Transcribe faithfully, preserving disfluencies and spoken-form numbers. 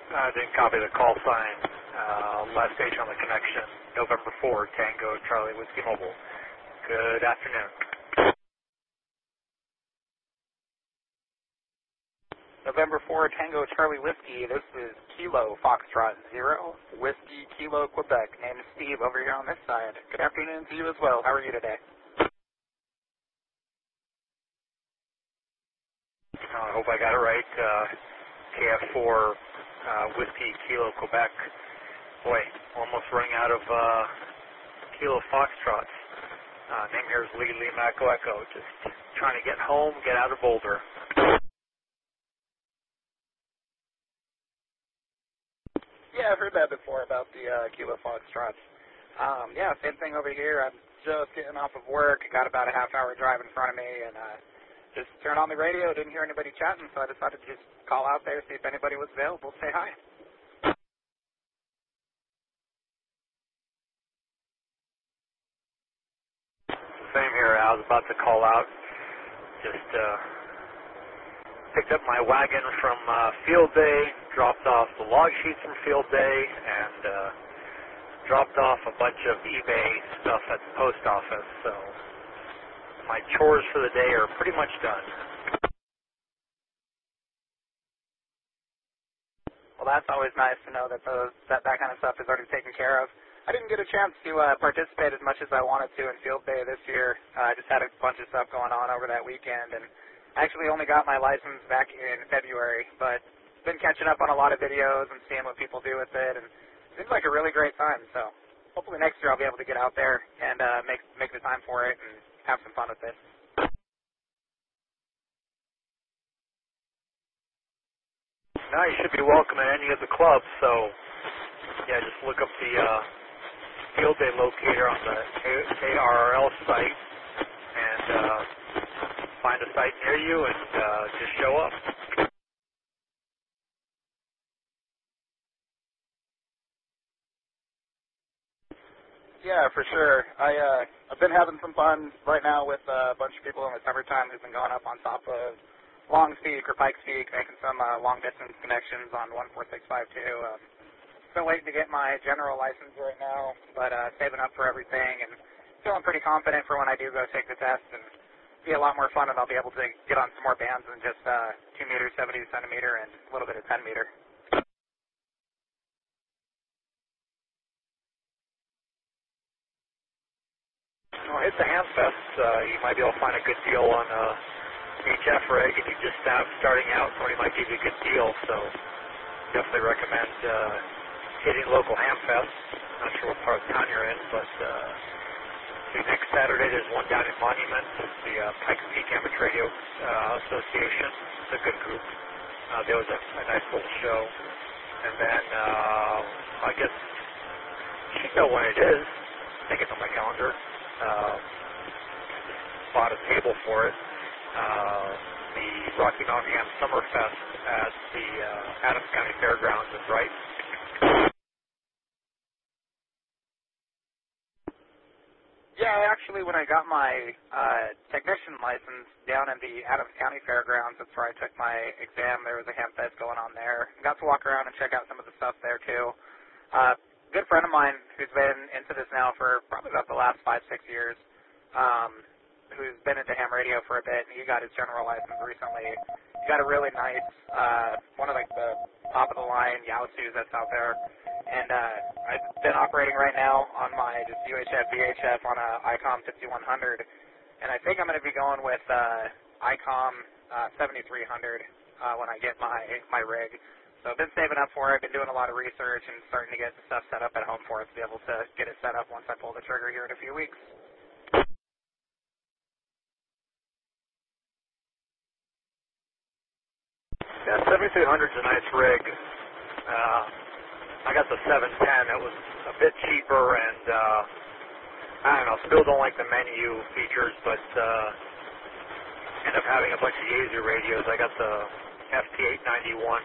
Uh, didn't copy the call sign. Uh, last station on the connection, November four, Tango Charlie Whiskey Mobile. Good afternoon. November four, Tango Charlie Whiskey. This is Kilo Foxtrot Zero, Whiskey Kilo Quebec. Name is Steve over here on this side. Good afternoon to you as well. How are you today? I hope I got it right. Uh, K F four, uh, Whiskey Kilo Quebec. Boy, almost running out of uh, Kilo Foxtrots. Uh, name here is Lee Lee Mako Echo. Just trying to get home, get out of Boulder. Yeah, I've heard that before about the uh, Kilo Foxtrots. Um, yeah, same thing over here. I'm just getting off of work. Got about a half hour drive in front of me, and uh, just turned on the radio. Didn't hear anybody chatting, so I decided to just call out there, see if anybody was available, say hi. Same here. I was about to call out. Just uh, picked up my wagon from uh, field day, dropped off the log sheets from field day, and uh, dropped off a bunch of eBay stuff at the post office. So my chores for the day are pretty much done. Well, that's always nice to know that those that, that kind of stuff is already taken care of. I didn't get a chance to uh, participate as much as I wanted to in field day this year. Uh, I just had a bunch of stuff going on over that weekend, and I actually only got my license back in February, but been catching up on a lot of videos and seeing what people do with it, and it seems like a really great time. So hopefully next year I'll be able to get out there and uh, make make the time for it and have some fun with it. Now you should be welcome at any of the clubs, so yeah, just look up the uh, field day locator on the A R R L site and uh, find a site near you and uh, just show up. Yeah, for sure. I, uh, I've been having some fun right now with uh, a bunch of people in the summertime who've been going up on top of Long Peak or Pikes Peak, making some uh, long-distance connections on one four six five two. Uh, still waiting to get my general license right now, but uh, saving up for everything and feeling pretty confident for when I do go take the test, and be a lot more fun, and I'll be able to get on some more bands than just uh, two meter, seventy centimeter, and a little bit of ten meter. Well, hit the Hamfest. Uh, you might be able to find a good deal on a H F rig, and you just start starting out, somebody might give you a good deal. So definitely recommend uh, hitting local Hamfest. Not sure what part of town you're in, but uh, see, next Saturday there's one down in Monument, the uh, Pikes Peak Amateur Radio uh, Association. It's a good group. Uh, there was a, a nice little show, and then uh, I guess you should know when it is. I think it's on my calendar. Uh, bought a table for it. Uh, the Rocky Mountain Ham Summerfest at the uh, Adams County Fairgrounds in Brighton. Yeah, actually, when I got my uh, technician license down in the Adams County Fairgrounds, that's where I took my exam. There was a ham fest going on there. Got to walk around and check out some of the stuff there, too. Uh, good friend of mine who's been into this now for probably about the last five, six years, um, who's been into ham radio for a bit, and he got his general license recently. He got a really nice, uh, one of like the top-of-the-line Yaosus that's out there. And uh, I've been operating right now on my just U H F V H F on a ICOM fifty-one hundred, and I think I'm going to be going with uh, ICOM uh, seventy-three hundred uh, when I get my my rig. So I've been saving up for it, been doing a lot of research, and starting to get the stuff set up at home for it to be able to get it set up once I pull the trigger here in a few weeks. Yeah, seventy-three hundred is a nice rig. Uh, I got the seven ten. It was a bit cheaper, and uh, I don't know. Still don't like the menu features, but uh, end up having a bunch of Yaesu radios. I got the F T eight ninety-one